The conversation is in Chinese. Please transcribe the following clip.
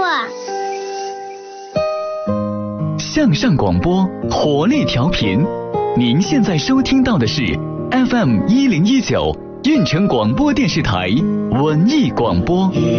向上广播，活力调频。您现在收听到的是 FM1019 运城广播电视台文艺广播。